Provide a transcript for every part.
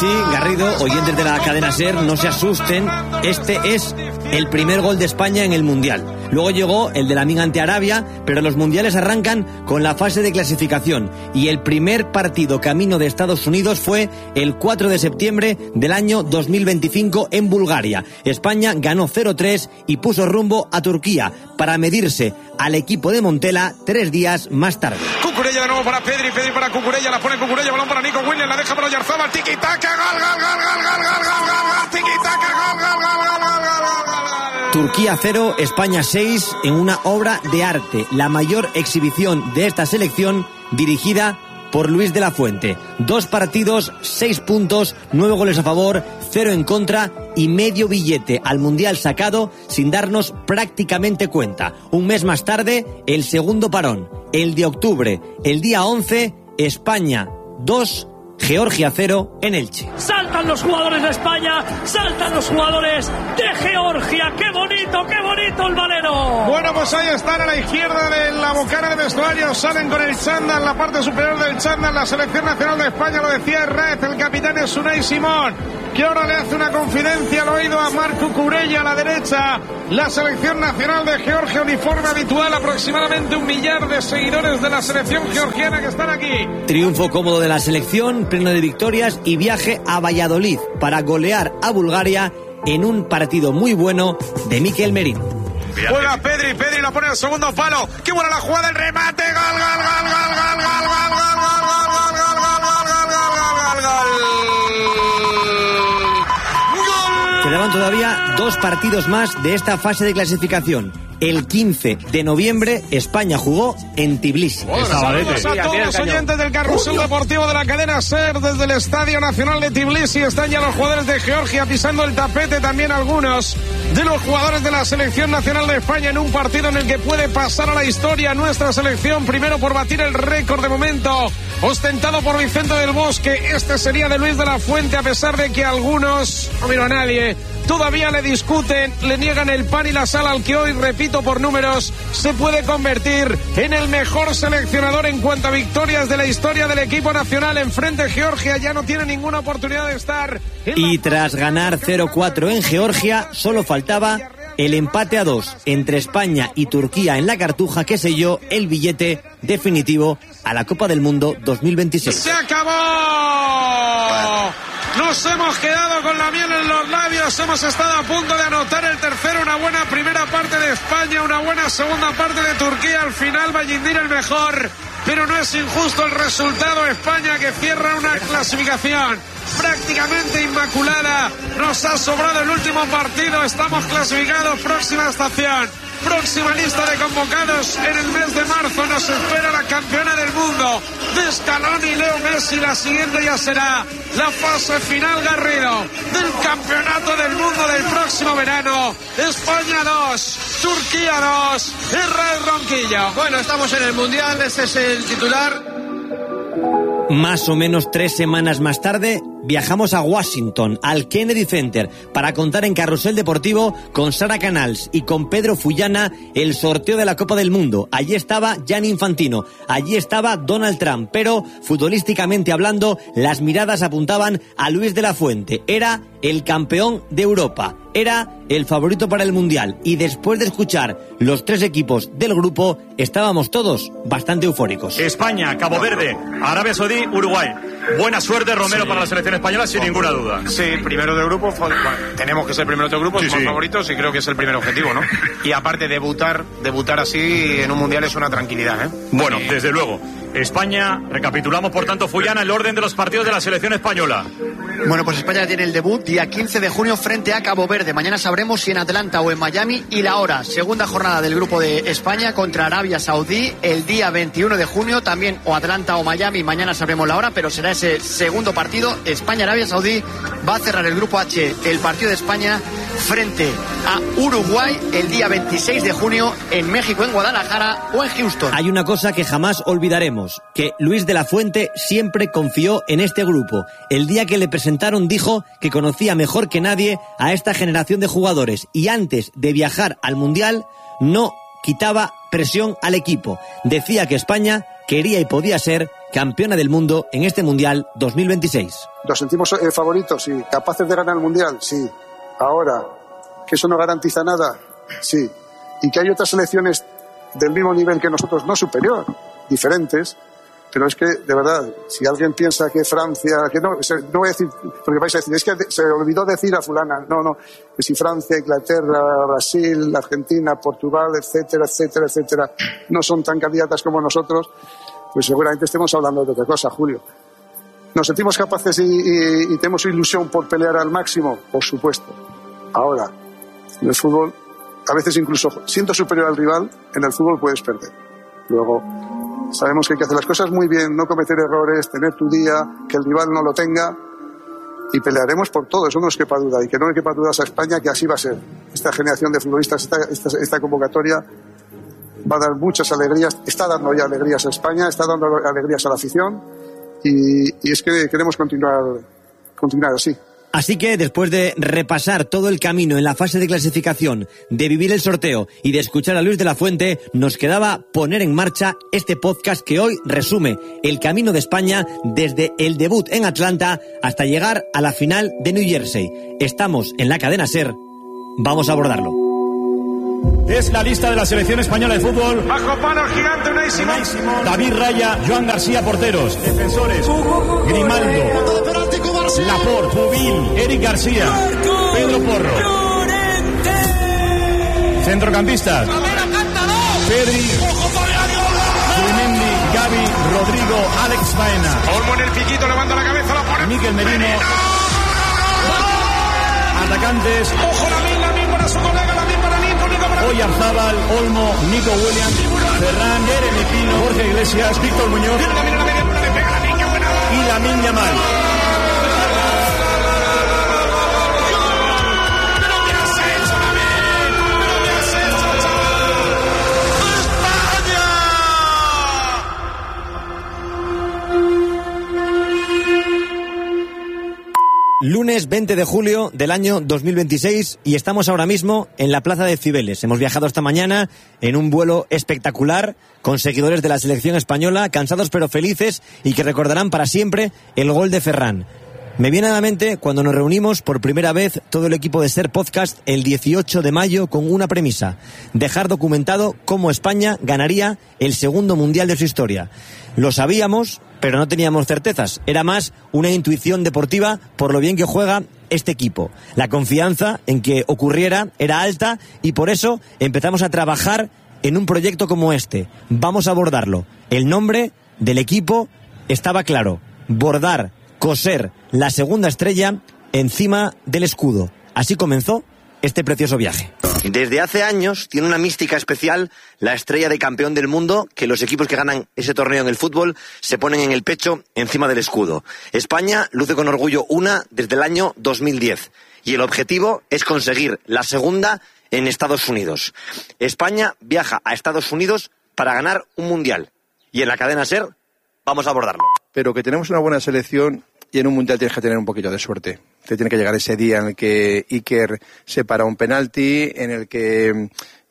sí, Garrido, oyentes de la cadena SER, no se asusten. Este es el primer gol de España en el Mundial. Luego llegó el de la Amiga ante Arabia, pero los mundiales arrancan con la fase de clasificación. Y el primer partido camino de Estados Unidos fue el 4 de septiembre del año 2025 en Bulgaria. España ganó 0-3 y puso rumbo a Turquía para medirse al equipo de Montela 3 días más tarde. Cucurella de nuevo para Pedri para Cucurella, la pone Cucurella, balón para Nico Williams, la deja para Oyarzabal, tiki-taka, gol, tiki-taka, gol. Turquía 0, España 6 en una obra de arte, la mayor exhibición de esta selección dirigida por Luis de la Fuente. 2 partidos, 6 puntos, 9 goles a favor, 0 en contra y medio billete al Mundial sacado sin darnos prácticamente cuenta. Un mes más tarde, el segundo parón, el de octubre, el día 11, España 2, Georgia 0 en Elche. Saltan los jugadores de España, saltan los jugadores de Georgia. ¡Qué bonito el balero! Bueno, pues ahí están a la izquierda de la bocana de vestuario. Salen con el chándal, la parte superior del chándal. La selección nacional de España, lo decía Herrez, el capitán es Unai Simón, que ahora le hace una confidencia al oído a Marc Cucurella a la derecha. La selección nacional de Georgia, uniforme habitual, aproximadamente 1 millar de seguidores de la selección georgiana que están aquí. Triunfo cómodo de la selección, pleno de victorias y viaje a Valladolid para golear a Bulgaria en un partido muy bueno de Mikel Merino. Juega Pedri la pone al segundo palo. Qué buena la jugada, el remate, gol. Quedaban todavía 2 partidos más de esta fase de clasificación. El 15 de noviembre España jugó en Tbilisi. Saludos a todos los oyentes del carrusel deportivo de la cadena SER desde el Estadio Nacional de Tbilisi. Están ya los jugadores de Georgia pisando el tapete, también algunos de los jugadores de la selección nacional de España en un partido en el que puede pasar a la historia nuestra selección, primero por batir el récord de momento ostentado por Vicente del Bosque. Este sería de Luis de la Fuente, a pesar de que algunos, no miro a nadie, todavía le discuten, le niegan el pan y la sal al que hoy, repito por números, se puede convertir en el mejor seleccionador en cuanto a victorias de la historia del equipo nacional. Enfrente Georgia ya no tiene ninguna oportunidad de estar. Y tras ganar 0-4 en Georgia, solo faltaba el empate a 2 entre España y Turquía en la Cartuja que selló el billete definitivo a la Copa del Mundo 2026. ¡Se acabó! Nos hemos quedado con la miel en los labios, hemos estado a punto de anotar el tercero, una buena primera parte de España, una buena segunda parte de Turquía, al final Vallindir el mejor, pero no es injusto el resultado. España que cierra una clasificación prácticamente inmaculada, nos ha sobrado el último partido, estamos clasificados, próxima estación, próxima lista de convocados en el mes de marzo, nos espera la campeona del mundo de Scaloni y Leo Messi. La siguiente ya será la fase final, Garrido, del campeonato del mundo del próximo verano. España 2, Turquía 2, Israel Ronquillo. Bueno, estamos en el Mundial, este es el titular. Más o menos 3 semanas más tarde, viajamos a Washington, al Kennedy Center, para contar en Carrusel Deportivo con Sara Canals y con Pedro Fullana el sorteo de la Copa del Mundo. Allí estaba Gianni Infantino, allí estaba Donald Trump, pero futbolísticamente hablando, las miradas apuntaban a Luis de la Fuente. Era el campeón de Europa, era el favorito para el Mundial, y después de escuchar los 3 equipos del grupo, estábamos todos bastante eufóricos. España, Cabo Verde, Arabia Saudí, Uruguay. Buena suerte, Romero, para la selección española, sin ninguna duda. Sí, primero de grupo, bueno, tenemos que ser primero de grupo, somos favoritos y creo que es el primer objetivo, ¿no? Y aparte, debutar así en un Mundial es una tranquilidad, ¿eh? Bueno, desde luego. España, recapitulamos por tanto, Fullana, el orden de los partidos de la selección española. Bueno, pues España tiene el debut día 15 de junio frente a Cabo Verde. Mañana sabremos si en Atlanta o en Miami, y la hora. Segunda jornada del grupo de España contra Arabia Saudí el día 21 de junio, también o Atlanta o Miami. Mañana sabremos la hora, pero será ese segundo partido. España-Arabia Saudí va a cerrar el grupo H, el partido de España frente a Uruguay el día 26 de junio en México, en Guadalajara o en Houston. Hay una cosa que jamás olvidaremos, que Luis de la Fuente siempre confió en este grupo. El día que le presentaron dijo que conocía mejor que nadie a esta generación de jugadores, y antes de viajar al Mundial no quitaba presión al equipo. Decía que España quería y podía ser campeona del mundo en este Mundial 2026. ¿Nos sentimos favoritos y capaces de ganar el Mundial? Sí. Ahora, ¿que eso no garantiza nada? Sí. Y que hay otras selecciones del mismo nivel que nosotros, no superior, diferentes, pero es que, de verdad, si alguien piensa que Francia, que no voy a decir, porque vais a decir, es que se olvidó decir a fulana, no, que si Francia, Inglaterra, Brasil, Argentina, Portugal, etcétera, etcétera, etcétera, no son tan candidatas como nosotros, pues seguramente estemos hablando de otra cosa, Julio. ¿Nos sentimos capaces y tenemos ilusión por pelear al máximo? Por supuesto. Ahora, en el fútbol, a veces incluso siendo superior al rival, en el fútbol puedes perder. Luego, sabemos que hay que hacer las cosas muy bien, no cometer errores, tener tu día, que el rival no lo tenga, y pelearemos por todo, eso no nos quepa duda, y que no le quepa dudas a España que así va a ser. Esta generación de futbolistas, esta convocatoria va a dar muchas alegrías, está dando ya alegrías a España, está dando alegrías a la afición, y es que queremos continuar así. Así que después de repasar todo el camino en la fase de clasificación, de vivir el sorteo y de escuchar a Luis de la Fuente, nos quedaba poner en marcha este podcast que hoy resume el camino de España desde el debut en Atlanta hasta llegar a la final de New Jersey. Estamos en la cadena SER, vamos a abordarlo. Es la lista de la selección española de fútbol. Bajo palo gigante, Unai Simón. David Raya, Joan García, porteros. Defensores: Grimaldo, Laporte, Pubil, Eric García, Pedro Porro. Centrocampistas: Pedri, Zubimendi, Gavi, Rodrigo, Alex Baena. Olmo en el piquito, levanta la cabeza, la pone. Mikel Merino. Atacantes: ojo, Lamin para su colega, Lamin para Nico para... Oyarzábal, Olmo, Nico Williams, Ferran, Jeremy Pino, Jorge Iglesias, Víctor Muñoz y Lamine Yamal. Lunes 20 de julio del año 2026 y estamos ahora mismo en la plaza de Cibeles. Hemos viajado esta mañana en un vuelo espectacular con seguidores de la selección española, cansados pero felices y que recordarán para siempre el gol de Ferran. Me viene a la mente cuando nos reunimos por primera vez todo el equipo de SER Podcast el 18 de mayo con una premisa: dejar documentado cómo España ganaría el segundo mundial de su historia. Lo sabíamos, pero no teníamos certezas. Era más una intuición deportiva por lo bien que juega este equipo. La confianza en que ocurriera era alta y por eso empezamos a trabajar en un proyecto como este. Vamos a abordarlo. El nombre del equipo estaba claro: bordar, coser la segunda estrella encima del escudo. Así comenzó este precioso viaje. Desde hace años tiene una mística especial la estrella de campeón del mundo que los equipos que ganan ese torneo en el fútbol se ponen en el pecho encima del escudo. España luce con orgullo una desde el año 2010 y el objetivo es conseguir la segunda en Estados Unidos. España viaja a Estados Unidos para ganar un mundial y en la cadena SER vamos a abordarlo. Pero que tenemos una buena selección y en un mundial tienes que tener un poquito de suerte. Te tiene que llegar ese día en el que Iker se para un penalti, en el que,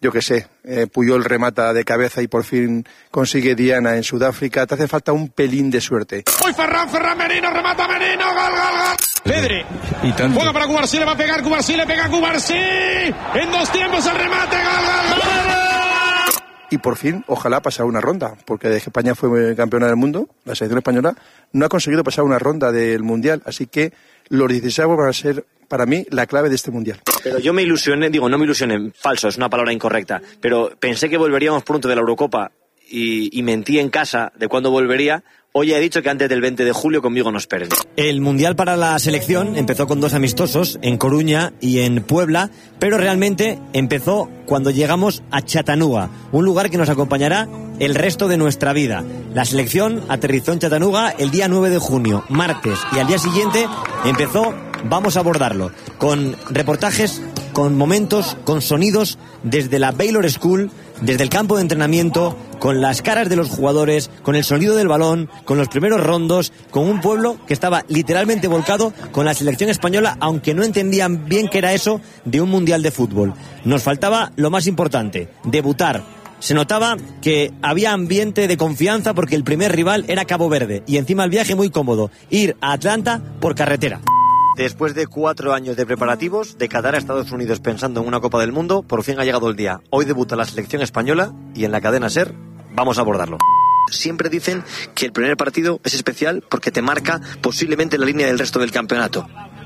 Puyol remata de cabeza y por fin consigue Diana en Sudáfrica. Te hace falta un pelín de suerte. ¡Uy, Ferran Merino, remata Merino, gol! Pedri, juega para Cubarsí, le va a pegar Cubarsí, le pega Cubarsí. En dos tiempos el remate, gol! Y por fin, ojalá pasar una ronda, porque desde que España fue campeona del mundo, la selección española no ha conseguido pasar una ronda del mundial, así que los 16 van a ser, para mí, la clave de este mundial. Pero yo me ilusioné, no me ilusioné, falso, es una palabra incorrecta, pero pensé que volveríamos pronto de la Eurocopa y mentí en casa de cuándo volvería. Hoy he dicho que antes del 20 de julio conmigo no esperen. El Mundial para la selección empezó con 2 amistosos, en Coruña y en Puebla, pero realmente empezó cuando llegamos a Chattanooga, un lugar que nos acompañará el resto de nuestra vida. La selección aterrizó en Chattanooga el día 9 de junio, martes, y al día siguiente empezó Vamos a abordarlo, con reportajes, con momentos, con sonidos desde la Baylor School, desde el campo de entrenamiento, con las caras de los jugadores, con el sonido del balón, con los primeros rondos, con un pueblo que estaba literalmente volcado con la selección española, aunque no entendían bien qué era eso de un mundial de fútbol. Nos faltaba lo más importante: debutar, Se notaba que había ambiente de confianza porque el primer rival era Cabo Verde y encima el viaje muy cómodo, ir a Atlanta por carretera. Después de 4 años de preparativos, de Qatar a Estados Unidos pensando en una Copa del Mundo, por fin ha llegado el día. Hoy debuta la selección española y en la cadena SER vamos a abordarlo. Siempre dicen que el primer partido es especial porque te marca posiblemente la línea del resto del campeonato.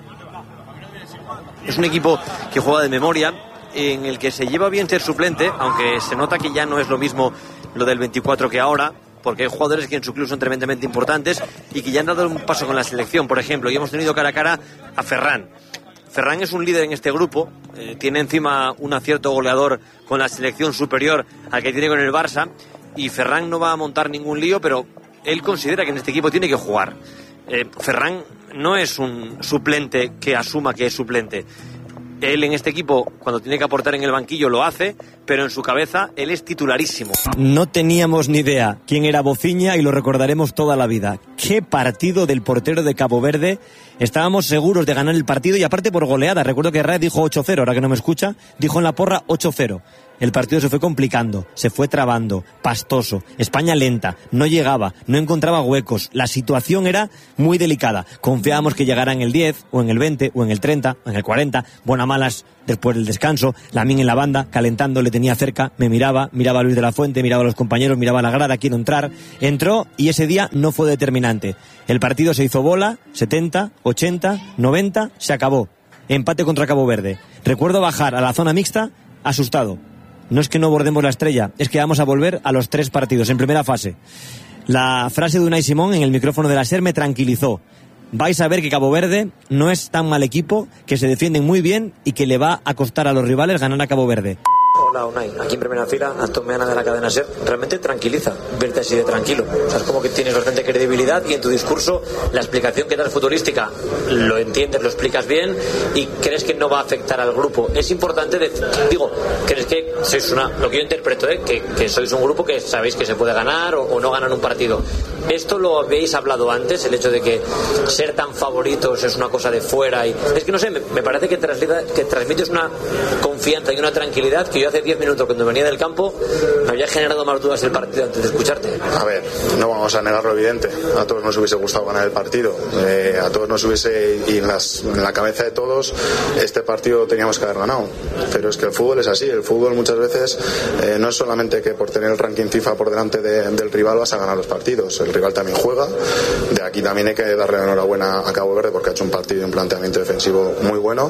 Es un equipo que juega de memoria, en el que se lleva bien ser suplente, aunque se nota que ya no es lo mismo lo del 24 que ahora, porque hay jugadores que en su club son tremendamente importantes y que ya han dado un paso con la selección, por ejemplo, y hemos tenido cara a cara a Ferran. Ferran es un líder en este grupo, tiene encima un acierto goleador con la selección superior al que tiene con el Barça, y Ferran no va a montar ningún lío, pero él considera que en este equipo tiene que jugar. Ferran no es un suplente que asuma que es suplente. Él en este equipo, cuando tiene que aportar en el banquillo, lo hace, pero en su cabeza él es titularísimo. No teníamos ni idea quién era Bociña y lo recordaremos toda la vida. ¡Qué partido del portero de Cabo Verde! Estábamos seguros de ganar el partido y aparte por goleada. Recuerdo que Red dijo 8-0, ahora que no me escucha, dijo en la porra 8-0. El partido se fue complicando, se fue trabando, pastoso. España lenta, no llegaba, no encontraba huecos. La situación era muy delicada. Confiábamos que llegara en el 10, o en el 20, o en el 30, o en el 40. Buenas malas después del descanso. Lamín en la banda, calentando, le tenía cerca. Me miraba a Luis de la Fuente, miraba a los compañeros, miraba a la grada, quiero entrar. Entró y ese día no fue determinante. El partido se hizo bola, 70, 80, 90, se acabó. Empate contra Cabo Verde. Recuerdo bajar a la zona mixta asustado. No es que no bordemos la estrella, es que vamos a volver a los 3 partidos en primera fase. La frase de Unai Simón en el micrófono de la SER me tranquilizó. Vais a ver que Cabo Verde no es tan mal equipo, que se defienden muy bien y que le va a costar a los rivales ganar a Cabo Verde. Hola Unai, aquí en primera fila, Antón Meana de la cadena SER. Realmente tranquiliza verte así de tranquilo. O sea, es como que tienes bastante credibilidad y en tu discurso la explicación que das futbolística lo entiendes, lo explicas bien y crees que no va a afectar al grupo. Es importante, crees que sois lo que yo interpreto, que sois un grupo que sabéis que se puede ganar o no ganar un partido. ¿Esto lo habéis hablado antes? El hecho de que ser tan favoritos es una cosa de fuera y... Es que no sé, me parece que transmites una confianza y una tranquilidad que yo hace 10 minutos cuando venía del campo me había generado más dudas el partido antes de escucharte. A ver, no vamos a negar lo evidente. A todos nos hubiese gustado ganar el partido. A todos nos hubiese, y en la cabeza de todos, este partido lo teníamos que haber ganado. Pero es que el fútbol es así. El fútbol muchas veces no es solamente que por tener el ranking FIFA por delante del rival vas a ganar los partidos. El rival también juega. De aquí también hay que darle la enhorabuena a Cabo Verde porque ha hecho un partido y un planteamiento defensivo muy bueno.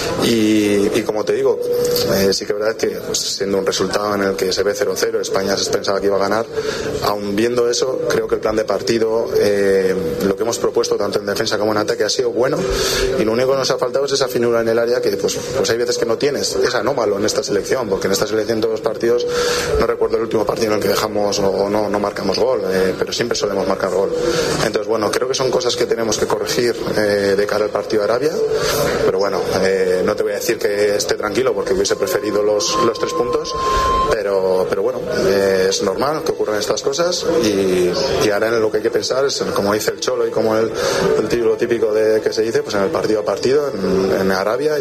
Y como te digo, sí que es verdad que pues, siendo un resultado en el que se ve 0-0, España se pensaba que iba a ganar. Aun viendo eso, creo que el plan de partido, lo que hemos propuesto tanto en defensa como en ataque ha sido bueno y lo único que nos ha faltado es esa finura en el área que pues hay veces que no tienes. Es anómalo en esta selección, porque en esta selección todos los partidos, no recuerdo el último partido en el que dejamos o no marcamos gol, pero siempre solemos marcar gol. Entonces bueno, creo que son cosas que tenemos que corregir de cara al partido de Arabia, pero bueno, no te voy a decir que esté tranquilo porque hubiese preferido los 3 puntos, pero bueno, es normal que ocurran estas cosas y ahora en lo que hay que pensar es, como dice el Cholo y como el título típico que se dice, pues en el partido a partido, en Arabia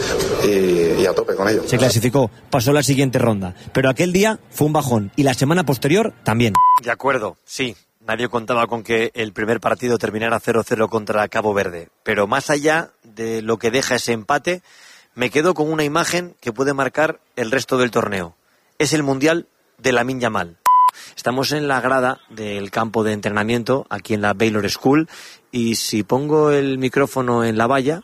y a tope con ello. Se clasificó, pasó la siguiente ronda, pero aquel día fue un bajón y la semana posterior también. De acuerdo, sí. Nadie contaba con que el primer partido terminara 0-0 contra Cabo Verde, pero más allá de lo que deja ese empate, me quedo con una imagen que puede marcar el resto del torneo. Es el Mundial de Lamine Yamal. Estamos en la grada del campo de entrenamiento, aquí en la Baylor School, y si pongo el micrófono en la valla,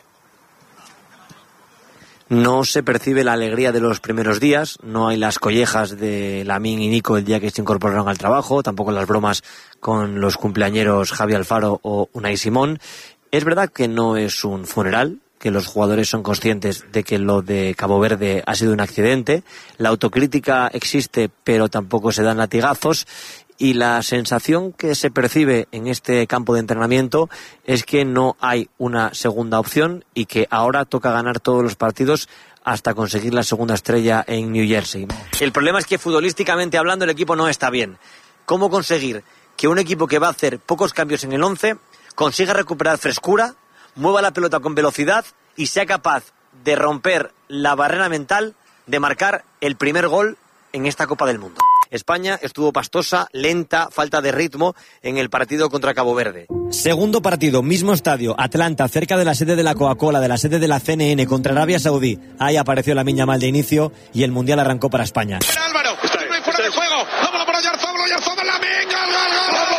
no se percibe la alegría de los primeros días, no hay las collejas de Lamine y Nico el día que se incorporaron al trabajo, tampoco las bromas con los cumpleañeros Javi Alfaro o Unai Simón. Es verdad que no es un funeral, que los jugadores son conscientes de que lo de Cabo Verde ha sido un accidente, la autocrítica existe pero tampoco se dan latigazos y la sensación que se percibe en este campo de entrenamiento es que no hay una segunda opción y que ahora toca ganar todos los partidos hasta conseguir la segunda estrella en New Jersey. El problema es que futbolísticamente hablando el equipo no está bien. ¿Cómo conseguir que un equipo que va a hacer pocos cambios en el 11 consiga recuperar frescura, mueva la pelota con velocidad y sea capaz de romper la barrera mental de marcar el primer gol en esta Copa del Mundo. España estuvo pastosa, lenta, falta de ritmo en el partido contra Cabo Verde. Segundo partido, mismo estadio, Atlanta, cerca de la sede de la Coca-Cola, de la sede de la CNN, contra Arabia Saudí. Ahí apareció Lamine Yamal de inicio y el Mundial arrancó para España. Álvaro, fuera de juego, vámonos para Oyarzabal, Lamine, gol.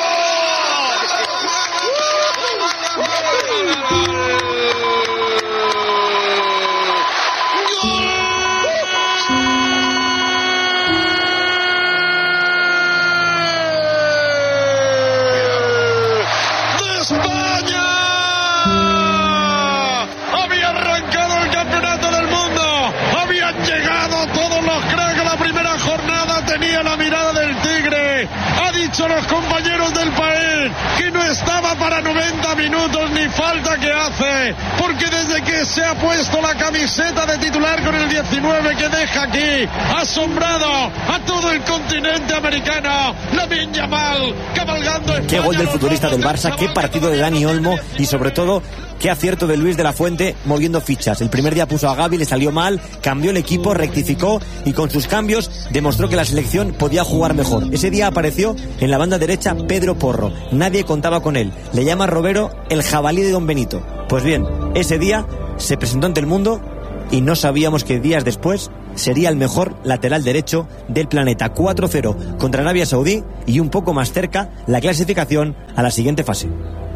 A los compañeros del país que no estaba para 90 minutos ni falta que hace, porque desde que se ha puesto la camiseta de titular con el 19 que deja aquí asombrado a todo el continente americano, Lamine Yamal cabalgando España. Qué gol del futbolista del Barça, qué partido de Dani Olmo y sobre todo qué acierto de Luis de la Fuente moviendo fichas. El primer día puso a Gavi, le salió mal, cambió el equipo, rectificó y con sus cambios demostró que la selección podía jugar mejor. Ese día apareció en la banda derecha Pedro Porro. Nadie contaba con él. Le llama Robero el jabalí de Don Benito. Pues bien, ese día se presentó ante el mundo y no sabíamos que días después sería el mejor lateral derecho del planeta. 4-0 contra Arabia Saudí y un poco más cerca la clasificación a la siguiente fase.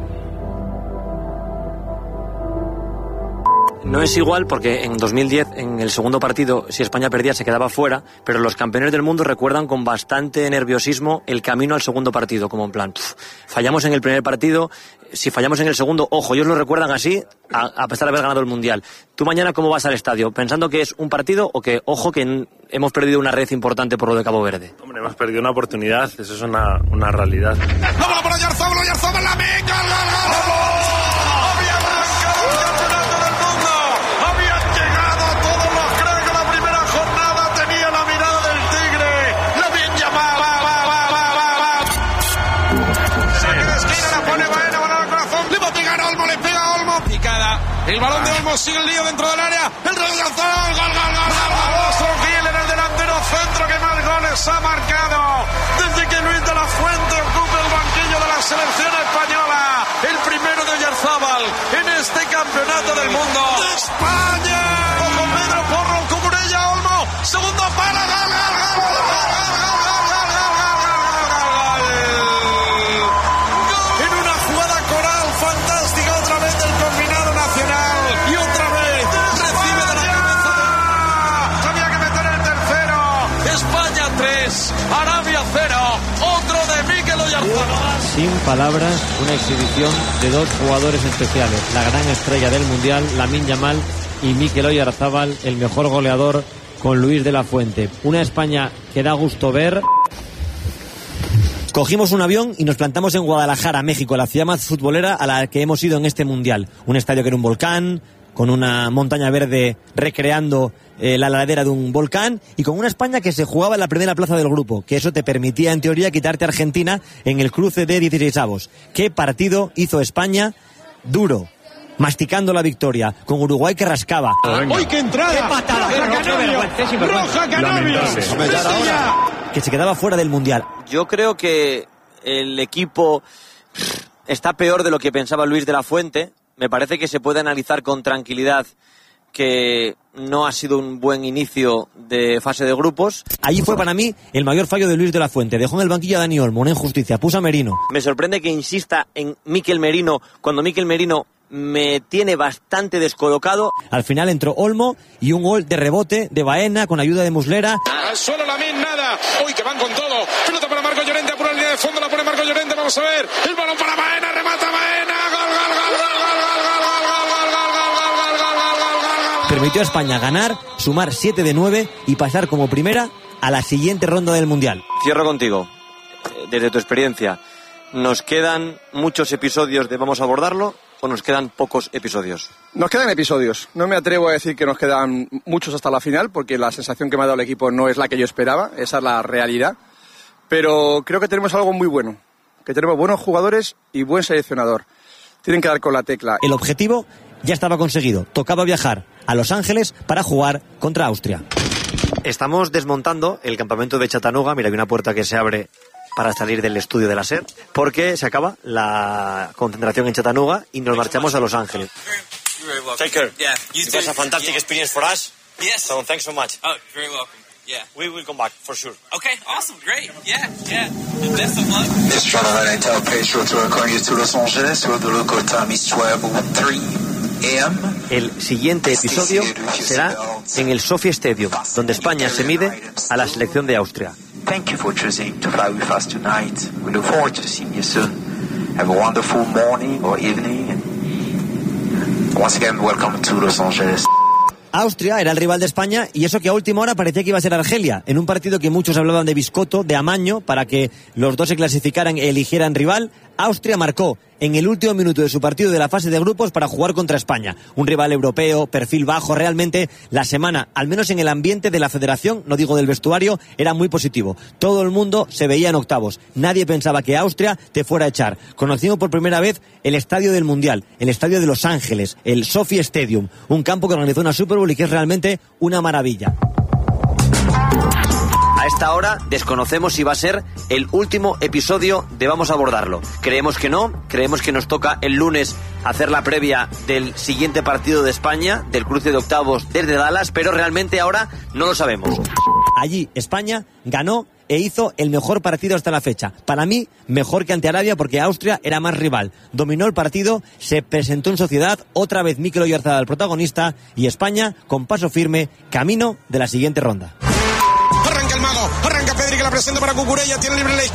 No es igual porque en 2010, en el segundo partido, si España perdía se quedaba fuera, pero los campeones del mundo recuerdan con bastante nerviosismo el camino al segundo partido, como en plan, fallamos en el primer partido, si fallamos en el segundo, ojo, ellos lo recuerdan así, a pesar de haber ganado el Mundial. ¿Tú mañana cómo vas al estadio? ¿Pensando que es un partido o que, ojo, que hemos perdido una red importante por lo de Cabo Verde? Hombre, hemos perdido una oportunidad, eso es una realidad. ¡Vámonos por Oyarzabal, Lamine, gol! El balón de Olmo sigue el lío dentro del área. El Oyarzabal, gol. Alonso Gil en el delantero centro que más goles ha marcado desde que Luis de la Fuente ocupa el banquillo de la selección española. El primero de Oyarzabal en este campeonato del mundo. España. Con Pedro Porro, Cucurella, Olmo. Segundo palo, gol. En una jugada coral fantástica otra vez del combinado nacional. Y otra vez recibe de la cabeza. Había que meter el tercero. España 3, Arabia 0. Otro de Mikel Oyarzabal. Sin palabras, una exhibición de dos jugadores especiales. La gran estrella del Mundial, Lamine Yamal, y Mikel Oyarzabal, el mejor goleador con Luis de la Fuente. Una España que da gusto ver. Cogimos un avión y nos plantamos en Guadalajara, México, la ciudad más futbolera a la que hemos ido en este Mundial. Un estadio que era un volcán, con una montaña verde recreando la ladera de un volcán y con una España que se jugaba en la primera plaza del grupo, que eso te permitía en teoría quitarte a Argentina en el cruce de 16avos. ¿Qué partido hizo España? Duro, masticando la victoria, con Uruguay que rascaba. ¡Uy, qué entrada! ¡Qué patada! ¡Roja Canabria! Que se quedaba fuera del Mundial. Yo creo que el equipo está peor de lo que pensaba Luis de la Fuente. Me parece que se puede analizar con tranquilidad que no ha sido un buen inicio de fase de grupos. Allí fue para mí el mayor fallo de Luis de la Fuente. Dejó en el banquillo a Dani Olmo, una injusticia. Puso a Merino. Me sorprende que insista en Mikel Merino cuando Mikel Merino me tiene bastante descolocado. Al final entró Olmo y un gol de rebote de Baena con ayuda de Muslera. Al suelo Lamine, nada. Uy, que van con todo. Pelota para Marco Llorente, apura la línea de fondo, la pone Marco Llorente. Vamos a ver. El balón para Baena, remata Baena. Permitió a España ganar, sumar 7 de 9 y pasar como primera a la siguiente ronda del Mundial. Cierro contigo. Desde tu experiencia, ¿nos quedan muchos episodios de Vamos a abordarlo o nos quedan pocos episodios? Nos quedan episodios. No me atrevo a decir que nos quedan muchos hasta la final, porque la sensación que me ha dado el equipo no es la que yo esperaba, esa es la realidad. Pero creo que tenemos algo muy bueno, que tenemos buenos jugadores y buen seleccionador. Tienen que dar con la tecla. El objetivo ya estaba conseguido. Tocaba viajar a Los Ángeles para jugar contra Austria. Estamos desmontando el campamento de Chattanooga. Mira, hay una puerta que se abre para salir del estudio de la SER, porque se acaba la concentración en Chattanooga y nos marchamos a Los Ángeles. Take care. Yeah, it was a fantastic experience for us. Yes. So thanks so much. Oh, very welcome. Yeah. We will come back for sure. Okay, awesome, great. Yeah. Best of luck. This travel intel page to record to Los Angeles with the local time is 12:03 a.m. El siguiente episodio será en el Sophie Stadium, donde España se mide a la selección de Austria. Thank you for choosing to fly with us tonight. We look forward to seeing you soon. Have a wonderful morning or evening. Once again, welcome to Los Angeles. Austria era el rival de España y eso que a última hora parecía que iba a ser Argelia, en un partido que muchos hablaban de biscotto, de amaño, para que los dos se clasificaran e eligieran rival. Austria marcó en el último minuto de su partido de la fase de grupos para jugar contra España. Un rival europeo, perfil bajo, realmente la semana, al menos en el ambiente de la federación, no digo del vestuario, era muy positivo. Todo el mundo se veía en octavos. Nadie pensaba que Austria te fuera a echar. Conocimos por primera vez el estadio del Mundial, el estadio de Los Ángeles, el Sophie Stadium, un campo que organizó una Super Bowl y que es realmente una maravilla. A esta hora desconocemos si va a ser el último episodio de Vamos a Abordarlo. Creemos que no, creemos que nos toca el lunes hacer la previa del siguiente partido de España, del cruce de octavos desde Dallas, pero realmente ahora no lo sabemos. Allí España ganó e hizo el mejor partido hasta la fecha. Para mí, mejor que ante Arabia, porque Austria era más rival. Dominó el partido, se presentó en sociedad, otra vez Mikel Oyarzabal el protagonista, y España, con paso firme, camino de la siguiente ronda. Arranca el mago, arranca Pedri, que la presenta para Cucurella, tiene libre la